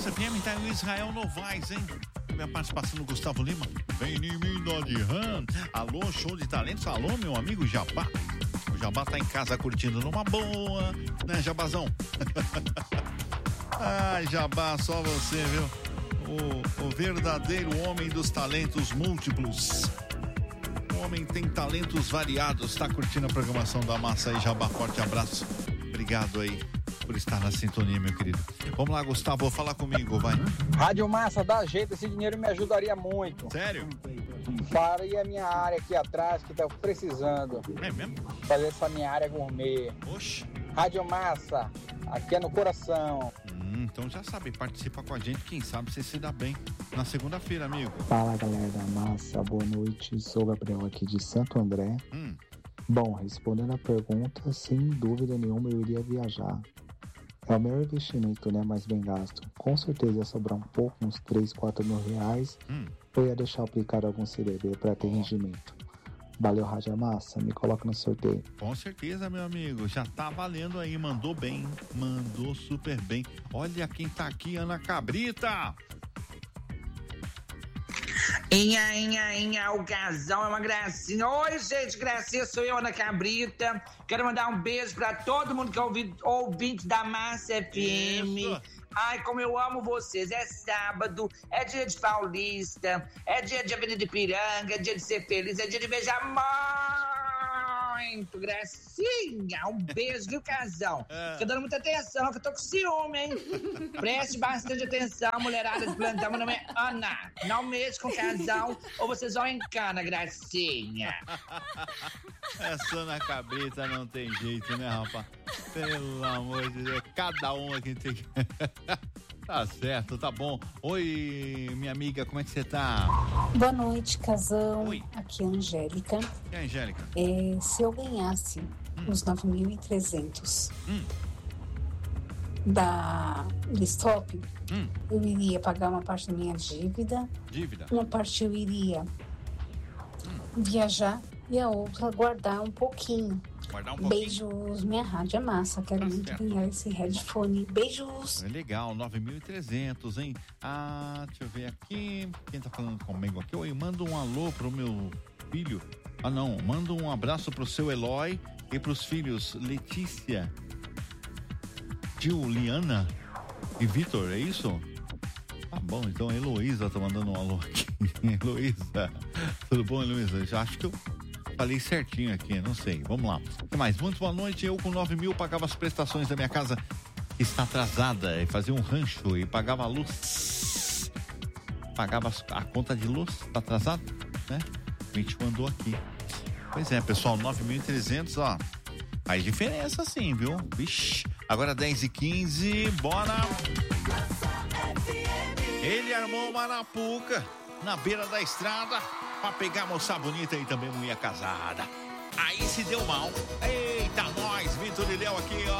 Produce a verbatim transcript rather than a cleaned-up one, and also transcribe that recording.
Massa F M, tá aí o Israel Novaes, hein? Minha participação no Gustavo Lima. Vem em mim, de Ram. Alô, show de talentos. Alô, meu amigo Jabá. O Jabá tá em casa curtindo numa boa, né, Jabazão? Ai, Jabá, só você, viu? O, o verdadeiro homem dos talentos múltiplos. O homem tem talentos variados. Tá curtindo a programação da Massa aí, Jabá. Forte abraço. Obrigado aí por estar na sintonia, meu querido. Vamos lá, Gustavo, fala comigo, vai. Rádio Massa, dá jeito, esse dinheiro me ajudaria muito. Sério? Faria a minha área aqui atrás, que tá precisando. É mesmo? Fazer essa minha área gourmet. Oxe. Rádio Massa, aqui é no coração. Hum, então já sabe, participa com a gente, quem sabe você se dá bem na segunda-feira, amigo. Fala, galera da Massa, boa noite, sou o Gabriel aqui de Santo André. Hum. Bom, respondendo a pergunta, sem dúvida nenhuma eu iria viajar. É o melhor investimento, né, mais bem gasto. Com certeza ia sobrar um pouco, uns três, quatro mil reais. Hum. Eu ia deixar aplicado algum C D B para ter rendimento. Valeu, Rádio Massa, me coloca no sorteio. Com certeza, meu amigo, já tá valendo aí, mandou bem, mandou super bem. Olha quem tá aqui, Ana Cabrita. Inha, inha, inha, o casal é uma gracinha. Oi, gente, gracinha, sou eu, Ana Cabrita. Quero mandar um beijo pra todo mundo que é ouvi, ouvinte da Massa F M. Isso. Ai, como eu amo vocês. É sábado, é dia de Paulista, é dia de Avenida Ipiranga, é dia de ser feliz, é dia de beijar muito. Gracinha, um beijo, viu, casal? Fica dando muita atenção, que eu tô com ciúme, hein? Preste bastante atenção, mulherada de plantão. Meu nome é Ana. Não mexe com o casal ou vocês vão encana, Gracinha. Essa Ana Cabrita não tem jeito, né, rapaz? Pelo amor de Deus, cada um aqui tem que... Tá certo, tá bom. Oi, minha amiga, como é que você tá? Boa noite, casão. Oi. Aqui é a Angélica. E a Angélica? É, se eu ganhasse hum. os nove mil e trezentos hum. da Listop, hum. eu iria pagar uma parte da minha dívida. Dívida? Uma parte eu iria hum. viajar e a outra guardar um pouquinho. Guardar um pouquinho. Beijos, minha rádio é massa. Quero tá muito certo. Ganhar esse headphone. Beijos. É legal, nove mil e trezentos, hein? Ah, deixa eu ver aqui. Quem tá falando comigo aqui? Oi, manda um alô pro meu filho. Ah, não. Manda um abraço pro seu Eloy e pros filhos Letícia, Juliana e Vitor, é isso? Tá bom, então a Heloísa tá mandando um alô aqui. Heloísa, tudo bom, Heloísa? Já acho que eu falei certinho aqui, não sei. Vamos lá. O que mais? Muito boa noite. Eu com nove mil pagava as prestações da minha casa que está atrasada e fazia um rancho e pagava a luz. Pagava a conta de luz, tá atrasado, né? A gente mandou aqui. Pois é, pessoal, nove mil e trezentos, ó. Faz diferença sim, viu? Vixe. Agora dez e quinze, bora. Ele armou uma arapuca na beira da estrada pra pegar moça bonita e também mulher casada. Aí se deu mal. Eita, nós, Vitor e Léo aqui, ó.